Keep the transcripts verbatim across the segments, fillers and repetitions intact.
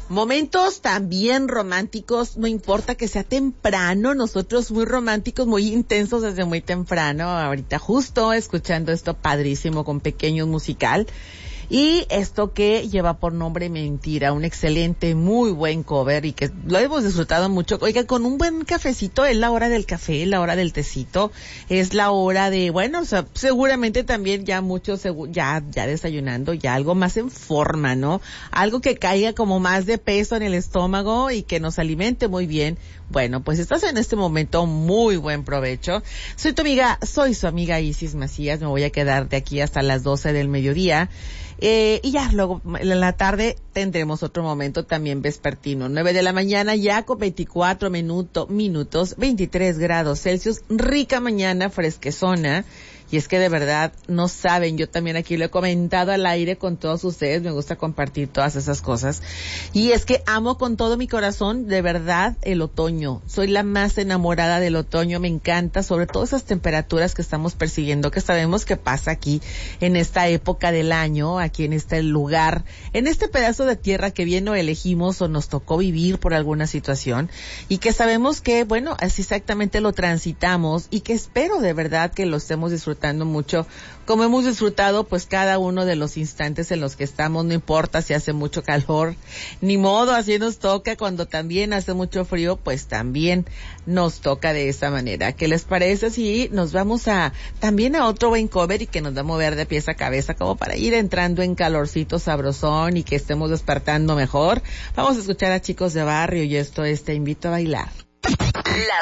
Momentos también románticos, no importa que sea temprano, nosotros muy románticos, muy intensos desde muy temprano, ahorita justo escuchando esto padrísimo con Pequeños musical. Y esto que lleva por nombre Mentira, un excelente, muy buen cover y que lo hemos disfrutado mucho. Oiga, con un buen cafecito, es la hora del café, la hora del tecito, es la hora de, bueno, o sea, seguramente también ya muchos, ya, ya desayunando, ya algo más en forma, ¿no? Algo que caiga como más de peso en el estómago y que nos alimente muy bien. Bueno, pues estás en este momento muy buen provecho. Soy tu amiga, soy su amiga Isis Macías, me voy a quedar de aquí hasta las doce del mediodía. Eh, y ya luego en la tarde tendremos otro momento también vespertino, nueve de la mañana ya con veinticuatro minuto, minutos, veintitrés grados Celsius, rica mañana fresquezona. Y es que de verdad no saben, yo también aquí lo he comentado al aire con todos ustedes, me gusta compartir todas esas cosas. Y es que amo con todo mi corazón, de verdad, el otoño. Soy la más enamorada del otoño, me encanta, sobre todo esas temperaturas que estamos persiguiendo, que sabemos que pasa aquí en esta época del año, aquí en este lugar, en este pedazo de tierra que bien o elegimos o nos tocó vivir por alguna situación. Y que sabemos que, bueno, así exactamente lo transitamos y que espero de verdad que lo estemos disfrutando mucho, como hemos disfrutado pues cada uno de los instantes en los que estamos, no importa si hace mucho calor, ni modo, así nos toca. Cuando también hace mucho frío, pues también nos toca de esa manera. ¿Qué les parece si nos vamos a también a otro buen cover y que nos da a mover de pies a cabeza como para ir entrando en calorcito sabrosón y que estemos despertando mejor? Vamos a escuchar a Chicos de Barrio y esto es Te Invito a Bailar. La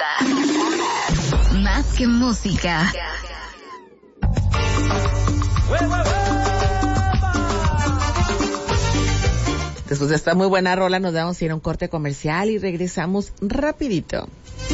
Santa. Más que música. Después de esta muy buena rola nos vamos a ir a un corte comercial y regresamos rapidito.